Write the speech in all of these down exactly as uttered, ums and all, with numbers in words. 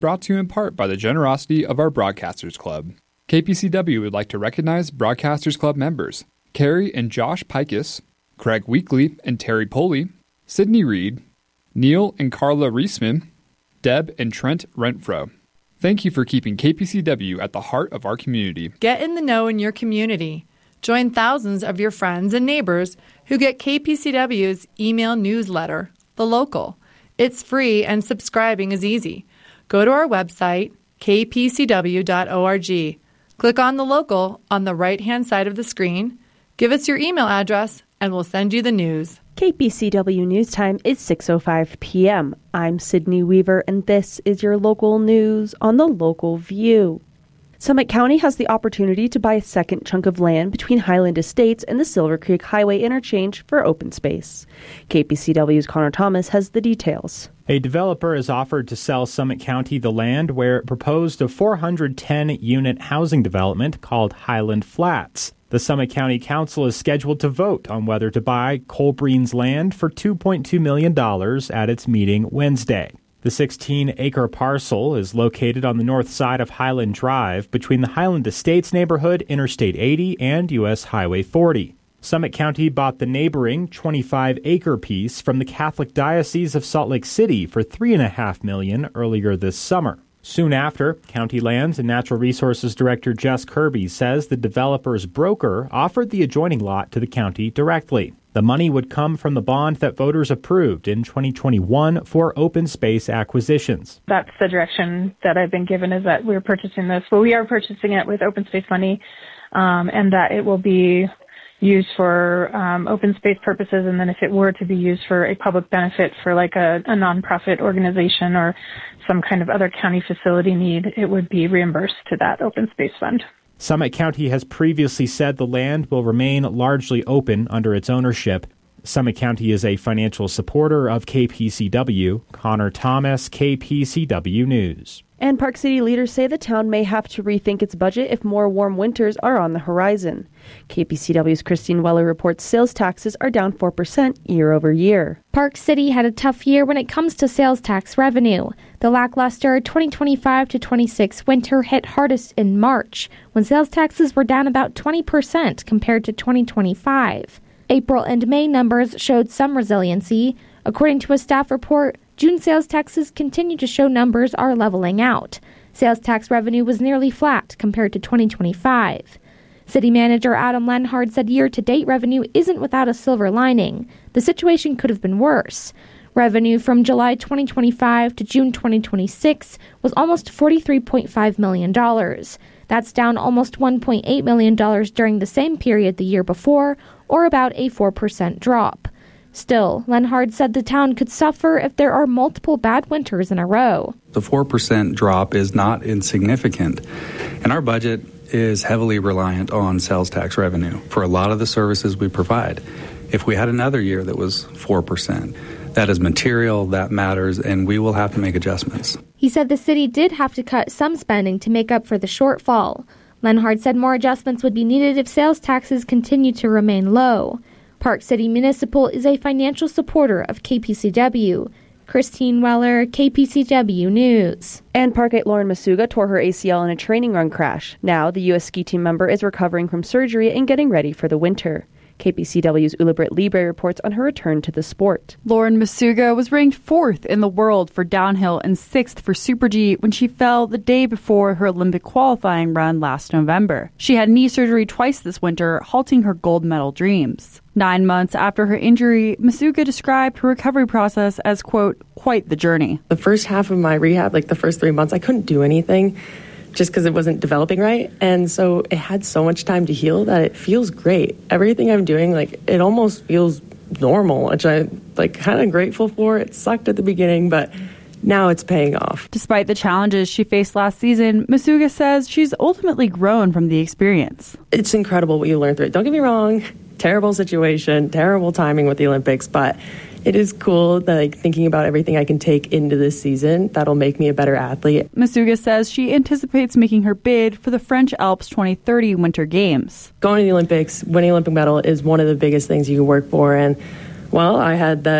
brought to you in part by the generosity of our Broadcasters Club. K P C W would like to recognize Broadcasters Club members Carrie and Josh Pikus, Craig Weekly and Terry Poley, Sydney Reed, Neil and Carla Reisman, Deb and Trent Renfro. Thank you for keeping K P C W at the heart of our community. Get in the know in your community. Join thousands of your friends and neighbors who get K P C W's email newsletter, The Local. It's free and subscribing is easy. Go to our website, k p c w dot org. Click on The Local on the right-hand side of the screen. Give us your email address, and we'll send you the news. K P C W News Time is six oh five p.m. I'm Sydney Weaver, and this is your local news on The Local View. Summit County has the opportunity to buy a second chunk of land between Highland Estates and the Silver Creek Highway interchange for open space. K P C W's Connor Thomas has the details. A developer has offered to sell Summit County the land where it proposed a four hundred ten unit housing development called Highland Flats. The Summit County Council is scheduled to vote on whether to buy Colbreen's land for two point two million dollars at its meeting Wednesday. The sixteen acre parcel is located on the north side of Highland Drive between the Highland Estates neighborhood, Interstate eighty, and U S Highway forty. Summit County bought the neighboring twenty-five acre piece from the Catholic Diocese of Salt Lake City for three point five million dollars earlier this summer. Soon after, County Lands and Natural Resources Director Jess Kirby says the developer's broker offered the adjoining lot to the county directly. The money would come from the bond that voters approved in twenty twenty-one for open space acquisitions. That's the direction that I've been given, is that we're purchasing this. Well, we are purchasing it with open space money, um, and that it will be used for um, open space purposes, and then if it were to be used for a public benefit for like a, a nonprofit organization or some kind of other county facility need, it would be reimbursed to that open space fund. Summit County has previously said the land will remain largely open under its ownership. Summit County is a financial supporter of K P C W. Connor Thomas, K P C W News. And Park City leaders say the town may have to rethink its budget if more warm winters are on the horizon. K P C W's Christine Weller reports sales taxes are down four percent year over year. Park City had a tough year when it comes to sales tax revenue. The lackluster twenty twenty-five to twenty-six winter hit hardest in March, when sales taxes were down about twenty percent compared to twenty twenty-five. April and May numbers showed some resiliency. According to a staff report, June sales taxes continue to show numbers are leveling out. Sales tax revenue was nearly flat compared to twenty twenty-five. City Manager Adam Lenhard said year-to-date revenue isn't without a silver lining. The situation could have been worse. Revenue from July twenty twenty-five to June twenty twenty-six was almost forty-three point five million dollars. That's down almost one point eight million dollars during the same period the year before, or about a four percent drop. Still, Lenhard said the town could suffer if there are multiple bad winters in a row. The four percent drop is not insignificant, and our budget is heavily reliant on sales tax revenue for a lot of the services we provide. If we had another year that was four percent, that is material, that matters, and we will have to make adjustments. He said the city did have to cut some spending to make up for the shortfall. Lenhard said more adjustments would be needed if sales taxes continue to remain low. Park City Municipal is a financial supporter of K P C W. Christine Weller, K P C W News. And Parkite Lauren Masuga tore her A C L in a training run crash. Now, the U S ski team member is recovering from surgery and getting ready for the winter. K P C W's Ula-Britt Libre reports on her return to the sport. Lauren Masuga was ranked fourth in the world for downhill and sixth for Super G when she fell the day before her Olympic qualifying run last November. She had knee surgery twice this winter, halting her gold medal dreams. Nine months after her injury, Masuga described her recovery process as, quote, quite the journey. The first half of my rehab, like the first three months, I couldn't do anything just because it wasn't developing right. And so it had so much time to heal that it feels great. Everything I'm doing, like, it almost feels normal, which I'm, like, kind of grateful for. It sucked at the beginning, but now it's paying off. Despite the challenges she faced last season, Masuga says she's ultimately grown from the experience. It's incredible what you learn through it. Don't get me wrong, terrible situation, terrible timing with the Olympics, but it is cool that, like, thinking about everything I can take into this season that'll make me a better athlete. Masuga says she anticipates making her bid for the French Alps twenty thirty Winter Games. Going to the Olympics, winning an Olympic medal is one of the biggest things you can work for, and, well, I had that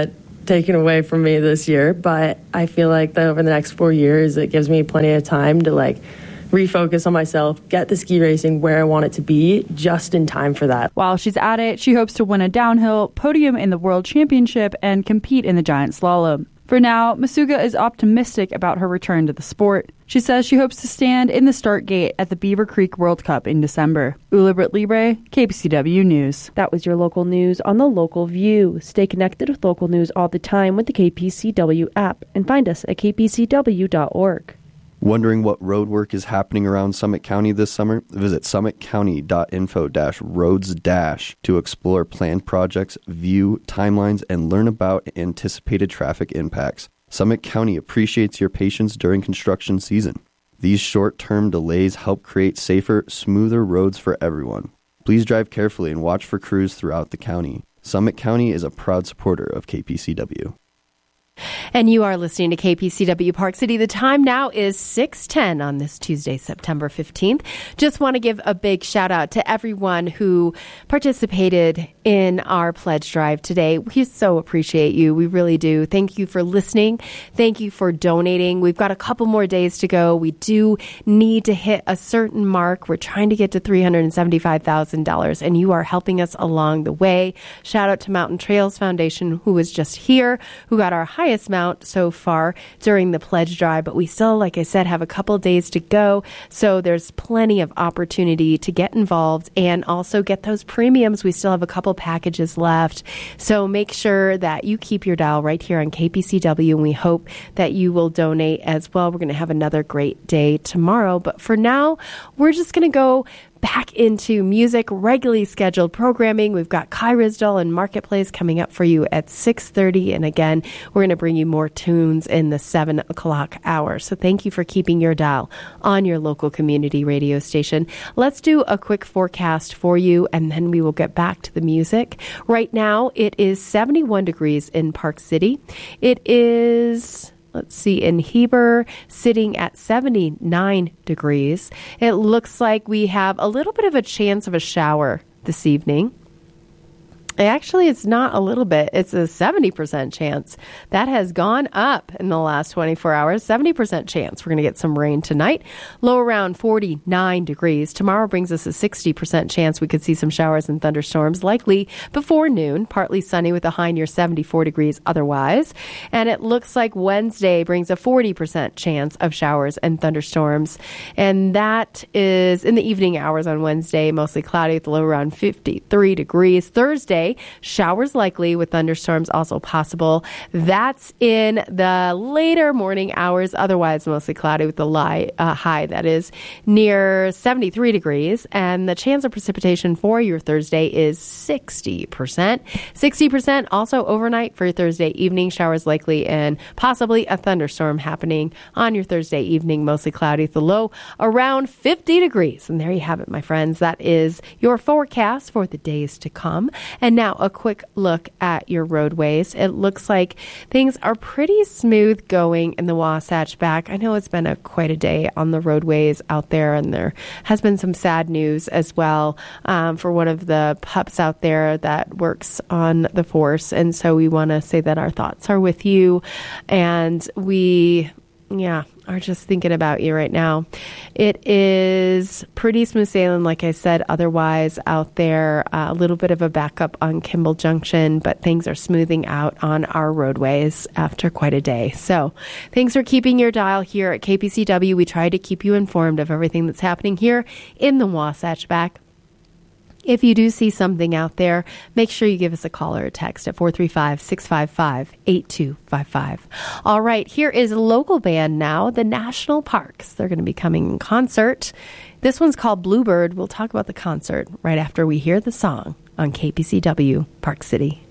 taken away from me this year, but I feel like that over the next four years, it gives me plenty of time to like refocus on myself, get the ski racing where I want it to be just in time for that. While she's at it, she hopes to win a downhill, podium in the World Championship, and compete in the giant slalom. For now, Masuga is optimistic about her return to the sport. She says she hopes to stand in the start gate at the Beaver Creek World Cup in December. Ula Britt Libre, K P C W News. That was your local news on the Local View. Stay connected with local news all the time with the K P C W app and find us at k p c w dot org. Wondering what road work is happening around Summit County this summer? Visit summit county dot info dash roads dash to explore planned projects, view timelines, and learn about anticipated traffic impacts. Summit County appreciates your patience during construction season. These short-term delays help create safer, smoother roads for everyone. Please drive carefully and watch for crews throughout the county. Summit County is a proud supporter of K P C W. And you are listening to K P C W Park City. The time now is six ten on this Tuesday, September fifteenth. Just want to give a big shout out to everyone who participated in our pledge drive today. We so appreciate you. We really do. Thank you for listening. Thank you for donating. We've got a couple more days to go. We do need to hit a certain mark. We're trying to get to three hundred seventy-five thousand dollars, and you are helping us along the way. Shout out to Mountain Trails Foundation, who was just here, who got our highest amount so far during the pledge drive, but we still, like I said, have a couple days to go. So there's plenty of opportunity to get involved and also get those premiums. We still have a couple packages left. So make sure that you keep your dial right here on K P C W, and we hope that you will donate as well. We're going to have another great day tomorrow. But for now, we're just going to go back into music, regularly scheduled programming. We've got Kai Rizdal and Marketplace coming up for you at six thirty. And again, we're going to bring you more tunes in the seven o'clock hour. So thank you for keeping your dial on your local community radio station. Let's do a quick forecast for you, and then we will get back to the music. Right now, it is seventy-one degrees in Park City. It is... Let's see, in Heber, sitting at seventy-nine degrees. It looks like we have a little bit of a chance of a shower this evening. Actually, it's not a little bit. It's a seventy percent chance. That has gone up in the last twenty-four hours. seventy percent chance. We're going to get some rain tonight. Low around forty-nine degrees. Tomorrow brings us a sixty percent chance we could see some showers and thunderstorms, likely before noon. Partly sunny with a high near seventy-four degrees otherwise. And it looks like Wednesday brings a forty percent chance of showers and thunderstorms. And that is in the evening hours on Wednesday, mostly cloudy with a low around fifty-three degrees. Thursday, showers likely with thunderstorms also possible. That's in the later morning hours, otherwise mostly cloudy with the lie, uh, high that is near seventy-three degrees. And the chance of precipitation for your Thursday is sixty percent. sixty percent also overnight for your Thursday evening. Showers likely and possibly a thunderstorm happening on your Thursday evening, mostly cloudy with the low around fifty degrees. And there you have it, my friends. That is your forecast for the days to come. And now a quick look at your roadways. It looks like things are pretty smooth going in the Wasatch Back. I know it's been a quite a day on the roadways out there, and there has been some sad news as well um, for one of the pups out there that works on the force. And so we want to say that our thoughts are with you, and we, yeah, are just thinking about you right now. It is pretty smooth sailing, like I said, otherwise out there. Uh, a little bit of a backup on Kimball Junction, but things are smoothing out on our roadways after quite a day. So thanks for keeping your dial here at K P C W. We try to keep you informed of everything that's happening here in the Wasatch Back. If you do see something out there, make sure you give us a call or a text at four three five, six five five, eight two five five. All right, here is a local band now, the National Parks. They're going to be coming in concert. This one's called Bluebird. We'll talk about the concert right after we hear the song on K P C W Park City.